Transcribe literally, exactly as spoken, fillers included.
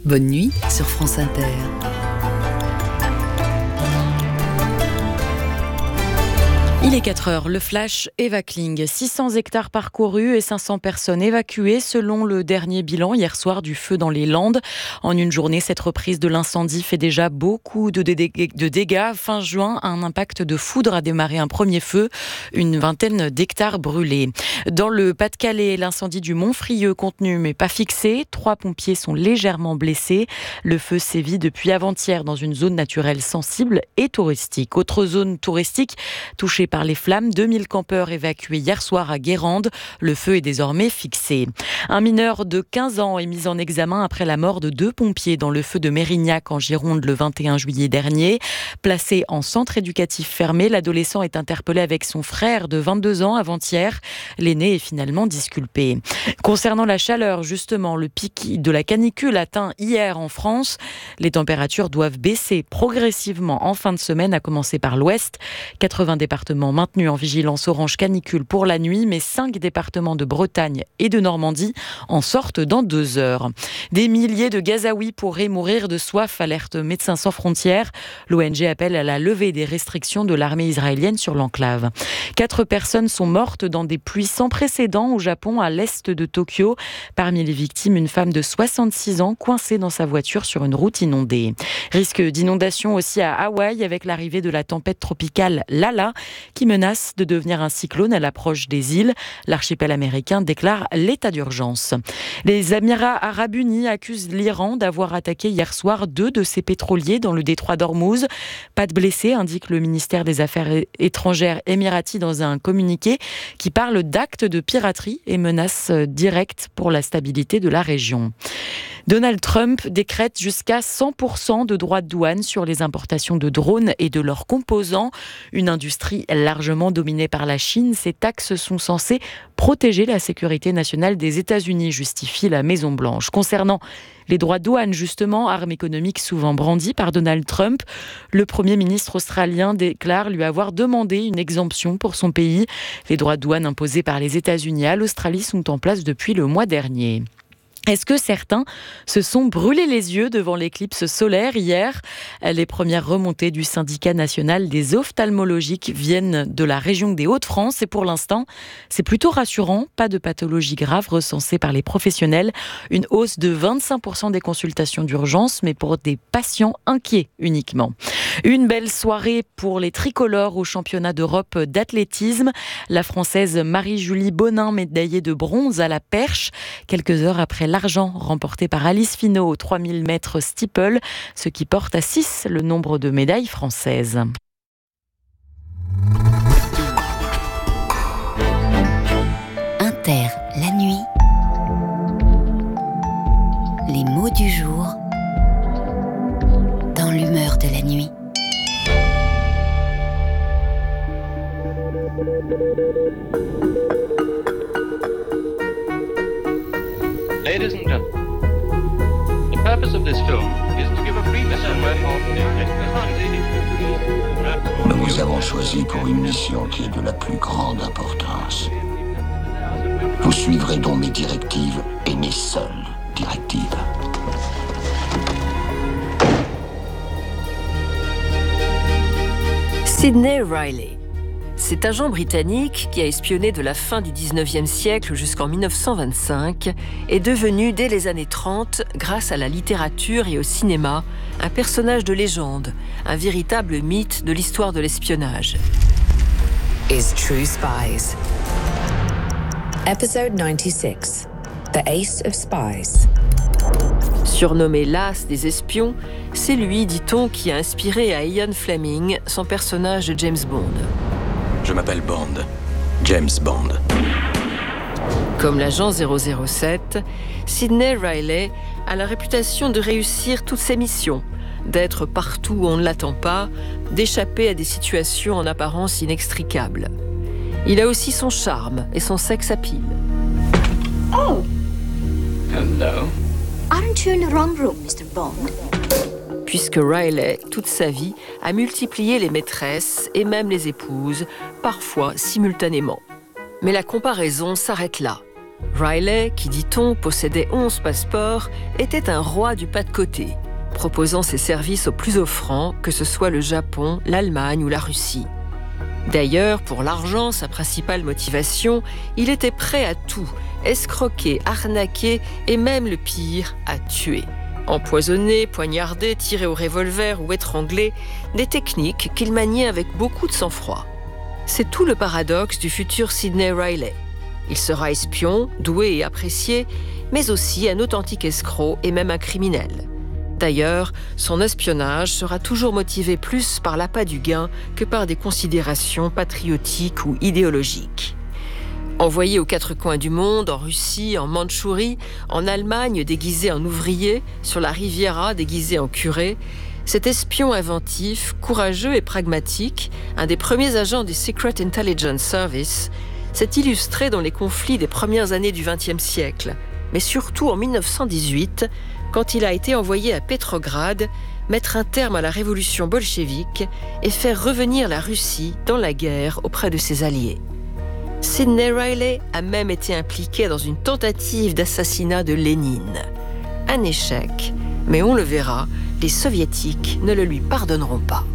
Bonne nuit sur France Inter. Il est quatre heures, le flash Eva Kling. six cents hectares parcourus et cinq cents personnes évacuées selon le dernier bilan hier soir du feu dans les Landes. En une journée, cette reprise de l'incendie fait déjà beaucoup de, dé- de dégâts. Fin juin, un impact de foudre a démarré un premier feu, une vingtaine d'hectares brûlés. Dans le Pas-de-Calais, l'incendie du Montfrieux contenu mais pas fixé. Trois pompiers sont légèrement blessés. Le feu sévit depuis avant-hier dans une zone naturelle sensible et touristique. Autre zone touristique touchée par les flammes, deux mille campeurs évacués hier soir à Guérande. Le feu est désormais fixé. Un mineur de quinze ans est mis en examen après la mort de deux pompiers dans le feu de Mérignac en Gironde le vingt et un juillet dernier. Placé en centre éducatif fermé, l'adolescent est interpellé avec son frère de vingt-deux ans avant-hier. L'aîné est finalement disculpé. Concernant la chaleur, justement, le pic de la canicule atteint hier en France. Les températures doivent baisser progressivement en fin de semaine, à commencer par l'ouest. quatre-vingts départements maintenus en vigilance orange canicule pour la nuit, mais cinq départements de Bretagne et de Normandie en sortent dans deux heures. Des milliers de Gazaouis pourraient mourir de soif, alerte Médecins sans frontières. L'O N G appelle à la levée des restrictions de l'armée israélienne sur l'enclave. Quatre personnes sont mortes dans des pluies sans précédent au Japon, à l'est de Tokyo. Parmi les victimes, une femme de soixante-six ans coincée dans sa voiture sur une route inondée. Risque d'inondation aussi à Hawaï avec l'arrivée de la tempête tropicale Lala qui menace de devenir un cyclone à l'approche des îles. L'archipel américain déclare l'état d'urgence. Les Émirats arabes unis accusent l'Iran d'avoir attaqué hier soir deux de ses pétroliers dans le détroit d'Ormuz. Pas de blessés, indique le ministère des Affaires étrangères émirati dans un communiqué qui parle d'actes de piraterie et menaces directes pour la stabilité de la région. Donald Trump décrète jusqu'à cent pour cent de droits de douane sur les importations de drones et de leurs composants. Une industrie largement dominée par la Chine, ces taxes sont censées protéger la sécurité nationale des États-Unis, justifie la Maison-Blanche. Concernant les droits de douane, justement, arme économique souvent brandie par Donald Trump, le Premier ministre australien déclare lui avoir demandé une exemption pour son pays. Les droits de douane imposés par les États-Unis à l'Australie sont en place depuis le mois dernier. Est-ce que certains se sont brûlés les yeux devant l'éclipse solaire hier ? Les premières remontées du syndicat national des ophtalmologiques viennent de la région des Hauts-de-France et pour l'instant, c'est plutôt rassurant. Pas de pathologies graves recensées par les professionnels. Une hausse de vingt-cinq pour cent des consultations d'urgence, mais pour des patients inquiets uniquement. Une belle soirée pour les tricolores au championnat d'Europe d'athlétisme. La Française Marie-Julie Bonin, médaillée de bronze à la perche, quelques heures après l'argent remporté par Alice Finot au trois mille mètres steeple, ce qui porte à six le nombre de médailles françaises. Inter, la nuit. Les mots du jour dans l'humeur de la nuit. Ladies and gentlemen, the purpose of this film is to give a brief summary of Nous vous avons choisi pour une mission qui est de la plus grande importance. Vous suivrez donc mes directives et mes seules directives. Sidney Riley. Cet agent britannique, qui a espionné de la fin du dix-neuvième siècle jusqu'en mille neuf cent vingt-cinq, est devenu dès les années trente, grâce à la littérature et au cinéma, un personnage de légende, un véritable mythe de l'histoire de l'espionnage. Is True Spies. Episode ninety-six. The Ace of Spies. Surnommé l'As des espions, c'est lui, dit-on, qui a inspiré à Ian Fleming son personnage de James Bond. Je m'appelle Bond. James Bond. Comme l'agent zéro zéro sept, Sidney Riley a la réputation de réussir toutes ses missions, d'être partout où on ne l'attend pas, d'échapper à des situations en apparence inextricables. Il a aussi son charme et son sex appeal. Oh! Hello. Aren't you in the wrong room, mister Bond? Puisque Riley, toute sa vie, a multiplié les maîtresses et même les épouses, parfois simultanément. Mais la comparaison s'arrête là. Riley, qui dit-on possédait onze passeports, était un roi du pas de côté, proposant ses services aux plus offrants, que ce soit le Japon, l'Allemagne ou la Russie. D'ailleurs, pour l'argent, sa principale motivation, il était prêt à tout, escroquer, arnaquer et même le pire, à tuer. Empoisonner, poignarder, tirer au revolver ou étrangler, des techniques qu'il maniait avec beaucoup de sang-froid. C'est tout le paradoxe du futur Sidney Riley. Il sera espion, doué et apprécié, mais aussi un authentique escroc et même un criminel. D'ailleurs, son espionnage sera toujours motivé plus par l'appât du gain que par des considérations patriotiques ou idéologiques. Envoyé aux quatre coins du monde, en Russie, en Mandchourie, en Allemagne déguisé en ouvrier, sur la Riviera déguisé en curé, cet espion inventif, courageux et pragmatique, un des premiers agents du Secret Intelligence Service, s'est illustré dans les conflits des premières années du vingtième siècle, mais surtout en mille neuf cent dix-huit, quand il a été envoyé à Petrograd, mettre un terme à la révolution bolchevique et faire revenir la Russie dans la guerre auprès de ses alliés. Sidney Riley a même été impliqué dans une tentative d'assassinat de Lénine. Un échec, mais on le verra, les soviétiques ne le lui pardonneront pas.